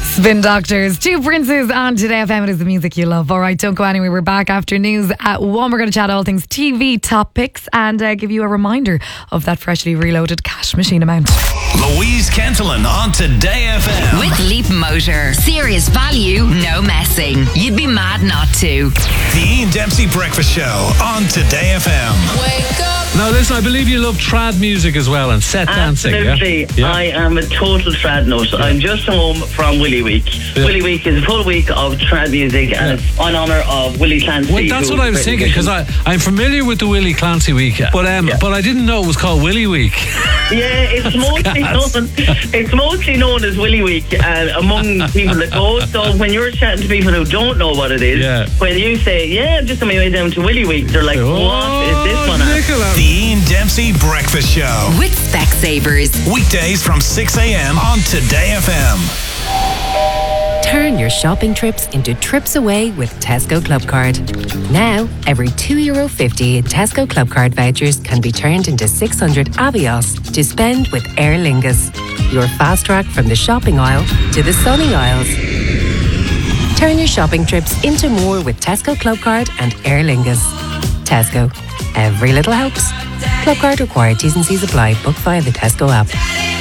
Spin Doctors, Two Princes on Today FM. It is the music you love. All right, don't go anywhere. We're back after news at 1. We're going to chat all things TV top picks and give you a reminder of that freshly reloaded cash machine amount. Louise Kentelin on Today FM. With Leap Motor. Serious value, no messing. You'd be mad not to. The Ian Dempsey Breakfast Show on Today FM. Wake up. Now listen, I believe you love trad music as well and set dancing. Absolutely. Yeah? I am a total trad nut. I'm just home from Willy Week. Yeah. Willy Week is a full week of trad music and it's in honour of Willie Clancy. Well, that's what I was thinking, because I'm familiar with the Willie Clancy Week, but I didn't know it was called Willy Week. Yeah, it's mostly known as Willy Week among people that go. So when you're chatting to people who don't know what it is, when you say, I'm just on my way down to Willy Week, they're like, what is this one? The Ian Dempsey Breakfast Show. With Specsavers. Weekdays from 6 a.m. on Today FM. Turn your shopping trips into trips away with Tesco Club Card. Now, every €2.50 in Tesco Club Card vouchers can be turned into 600 Avios to spend with Aer Lingus. Your fast track from the shopping aisle to the sunny aisles. Turn your shopping trips into more with Tesco Club Card and Aer Lingus. Tesco. Every little helps. Club Card required. T's and C's apply. Book via the Tesco app.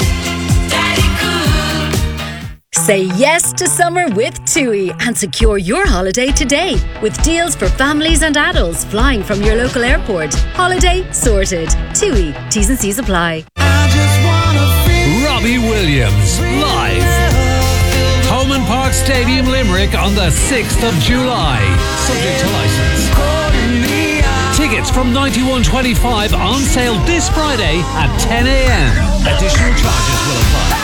Say yes to summer with TUI and secure your holiday today with deals for families and adults flying from your local airport. Holiday sorted. TUI. T's and C's apply. Robbie Williams, live. Holman Park Stadium, Limerick on the 6th of July. Subject to licence. Tickets from $91.25 on sale this Friday at 10 a.m. Additional charges will apply.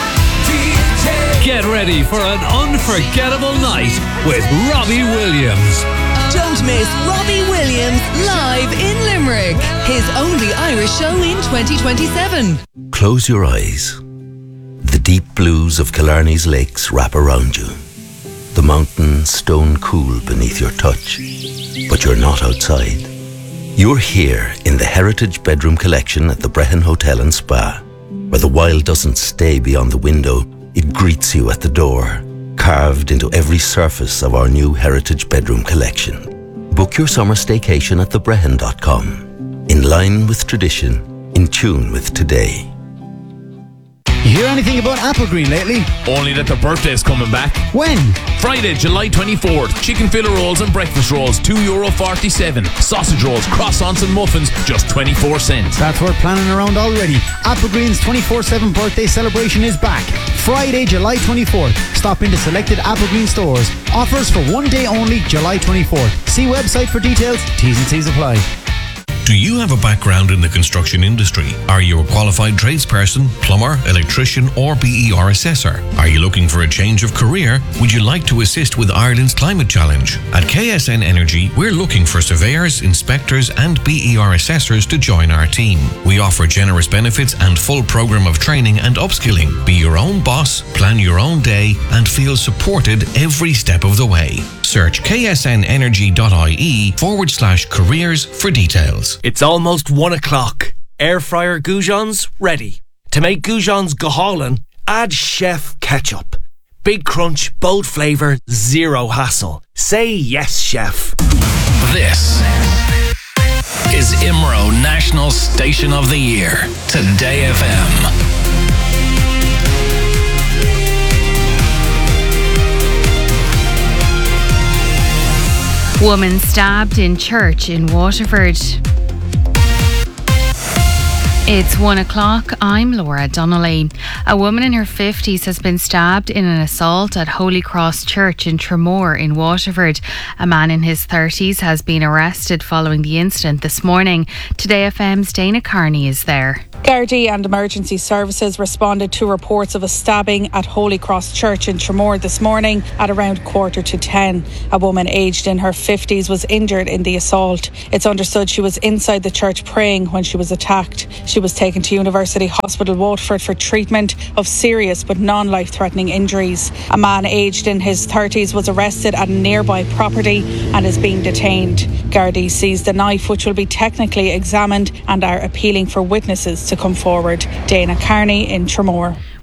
Get ready for an unforgettable night with Robbie Williams. Don't miss Robbie Williams live in Limerick. His only Irish show in 2027. Close your eyes. The deep blues of Killarney's lakes wrap around you. The mountains stone cool beneath your touch. But you're not outside. You're here in the Heritage Bedroom Collection at the Brehon Hotel and Spa, where the wild doesn't stay beyond the window, it greets you at the door, carved into every surface of our new Heritage Bedroom Collection. Book your summer staycation at thebrehon.com. In line with tradition, in tune with today. You hear anything about Applegreen lately? Only that their birthday's coming back. When? Friday, July 24th. Chicken filler rolls and breakfast rolls, €2.47. Sausage rolls, croissants and muffins, just 24 cents. That's worth planning around already. Applegreen's 24/7 birthday celebration is back. Friday, July 24th. Stop into selected Applegreen stores. Offers for one day only, July 24th. See website for details. T's and C's apply. Do you have a background in the construction industry? Are you a qualified tradesperson, plumber, electrician or BER assessor? Are you looking for a change of career? Would you like to assist with Ireland's climate challenge? At KSN Energy, we're looking for surveyors, inspectors and BER assessors to join our team. We offer generous benefits and full program of training and upskilling. Be your own boss, plan your own day and feel supported every step of the way. Search ksnenergy.ie/careers for details. It's almost 1 o'clock. Air fryer goujons ready. To make goujons Gohalan, add chef ketchup. Big crunch, bold flavour, zero hassle. Say yes, chef. This is IMRO National Station of the Year. Today FM. Woman stabbed in church in Waterford. It's 1 o'clock. I'm Laura Donnelly. A woman in her 50s has been stabbed in an assault at Holy Cross Church in Tramore in Waterford. A man in his 30s has been arrested following the incident this morning. Today FM's Dana Carney is there. Gardaí and emergency services responded to reports of a stabbing at Holy Cross Church in Tramore this morning at around 9:45. A woman aged in her 50s was injured in the assault. It's understood she was inside the church praying when she was attacked. She was taken to University Hospital Waterford for treatment of serious but non-life-threatening injuries. A man aged in his 30s was arrested at a nearby property and is being detained. Gardaí seized the knife, which will be technically examined, and are appealing for witnesses to come forward. Dana Carney in Tramore.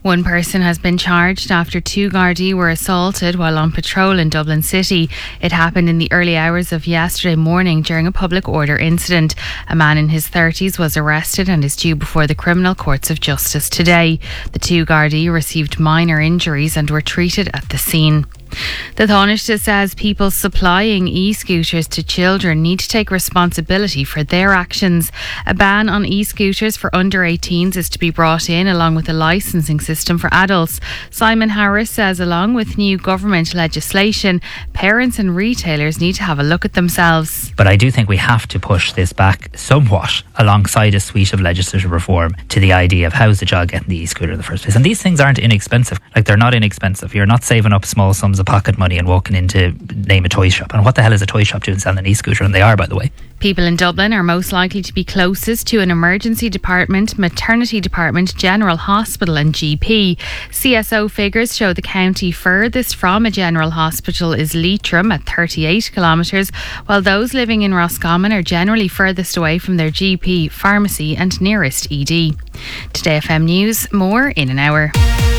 One person has been charged after two Gardaí were assaulted while on patrol in Dublin City. It happened in the early hours of yesterday morning during a public order incident. A man in his 30s was arrested and is due before the criminal courts of justice today. The two Gardaí received minor injuries and were treated at the scene. The Taoiseach says people supplying e-scooters to children need to take responsibility for their actions. A ban on e-scooters for under 18s is to be brought in along with a licensing system for adults. Simon Harris says along with new government legislation, parents and retailers need to have a look at themselves. But I do think we have to push this back somewhat alongside a suite of legislative reform to the idea of how's the child getting the e-scooter in the first place. And these things aren't inexpensive. Like, they're not inexpensive. You're not saving up small sums of pocket money and walking into, name a toy shop. And what the hell is a toy shop doing selling an e-scooter? And they are, by the way. People in Dublin are most likely to be closest to an emergency department, maternity department, general hospital and GP. CSO figures show the county furthest from a general hospital is Leitrim at 38 kilometres, while those living in Roscommon are generally furthest away from their GP, pharmacy and nearest ED. Today FM News, more in an hour.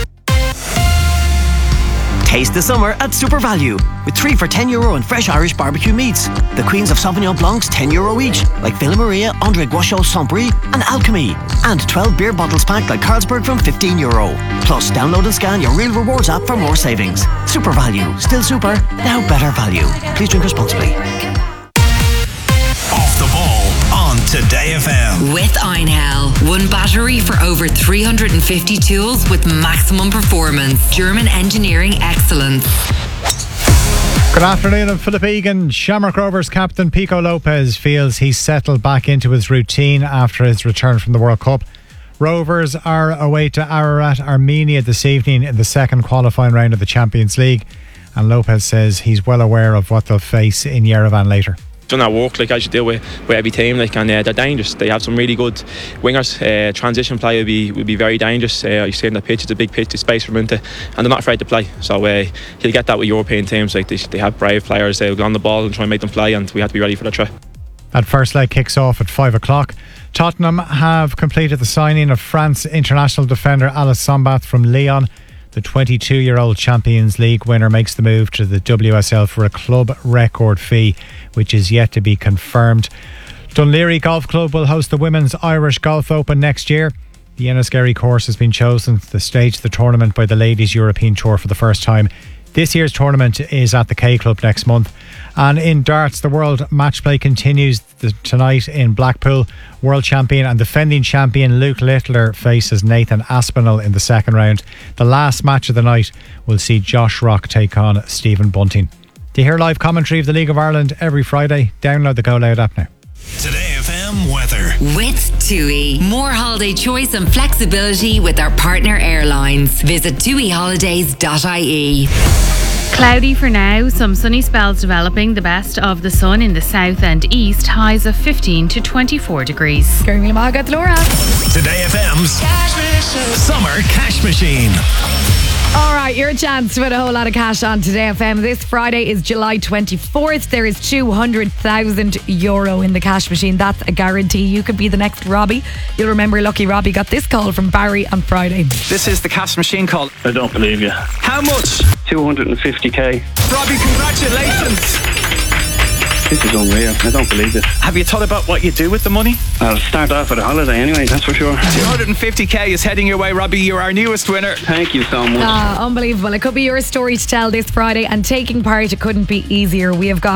Taste the summer at Super Value with 3 for €10 on fresh Irish barbecue meats. The Queens of Sauvignon Blancs €10 each, like Villa Maria, André Guachot, Saint-Brie and Alchemy. And 12 beer bottles packed like Carlsberg from €15. Plus, download and scan your Real Rewards app for more savings. Super Value. Still super, now better value. Please drink responsibly. Off the ball on Today FM. With Einhell. One battery for over 350 tools with maximum performance. German engineering excellence. Good afternoon, I'm Philip Egan. Shamrock Rovers captain Pico Lopez feels he's settled back into his routine after his return from the World Cup. Rovers are away to Ararat, Armenia this evening in the second qualifying round of the Champions League, and Lopez says he's well aware of what they'll face in Yerevan later. Done that work like as you do with every team, like, and they're dangerous. They have some really good wingers. Transition play will be very dangerous. You see in the pitch, it's a big pitch, there's space for them into, and they're not afraid to play. So he'll get that with European teams. Like they have brave players. They'll go on the ball and try and make them play, and we have to be ready for the threat. That first leg kicks off at 5 o'clock. Tottenham have completed the signing of France international defender Alice Sombath from Lyon. The 22-year-old Champions League winner makes the move to the WSL for a club record fee, which is yet to be confirmed. Dunleary Golf Club will host the Women's Irish Golf Open next year. The Enniskerry course has been chosen to stage the tournament by the Ladies European Tour for the first time. This year's tournament is at the K Club next month. And in darts, the World Match Play continues tonight in Blackpool. World champion and defending champion Luke Littler faces Nathan Aspinall in the second round. The last match of the night will see Josh Rock take on Stephen Bunting. To hear live commentary of the League of Ireland every Friday, download the Go Loud app now. Today FM weather. With TUI. More holiday choice and flexibility with our partner airlines. Visit tuiholidays.ie. Cloudy for now, some sunny spells developing, the best of the sun in the south and east, highs of 15 to 24 degrees. Laura. Today FM's Summer Cash Machine. All right, your chance to win a whole lot of cash on Today FM. This Friday is July 24th. There is €200,000 in the cash machine. That's a guarantee. You could be the next Robbie. You'll remember Lucky Robbie got this call from Barry on Friday. This is the cash machine call. I don't believe you. How much? 250k. Robbie, congratulations. This is unreal. I don't believe this. Have you thought about what you do with the money? I'll start off with a holiday anyway, that's for sure. 250k is heading your way, Robbie. You're our newest winner. Thank you so much. Unbelievable. It could be your story to tell this Friday, and taking part, it couldn't be easier. We have got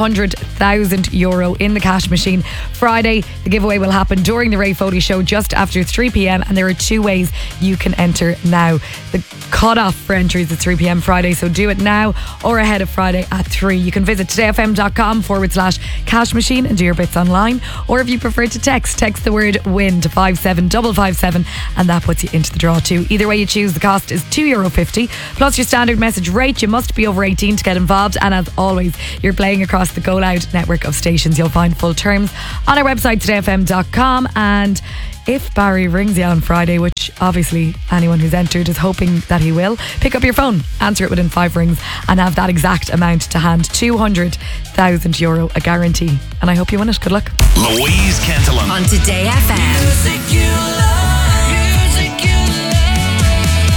€200,000 in the cash machine. Friday, the giveaway will happen during the Ray Foley show just after 3 p.m, and there are two ways you can enter now. The cut-off for entries at 3 p.m. Friday, so do it now or ahead of Friday at 3. You can visit todayfm.com/cash machine and do your bits online, or if you prefer to text the word WIN to 57557 and that puts you into the draw too. Either way you choose, the cost is €2.50 plus your standard message rate. You must be over 18 to get involved, and as always, you're playing across the Go Loud network of stations. You'll find full terms on our website todayfm.com. And if Barry rings you on Friday, which obviously anyone who's entered is hoping that he will, pick up your phone, answer it within 5 rings, and have that exact amount to hand. €200,000, a guarantee. And I hope you win it. Good luck. Louise Cantillon. On Today FM.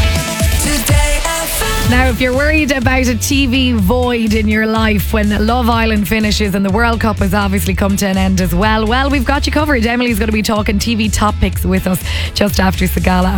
Now, if you're worried about a TV void in your life when Love Island finishes and the World Cup has obviously come to an end as well, we've got you covered. Emily's going to be talking TV top picks with us just after Sagala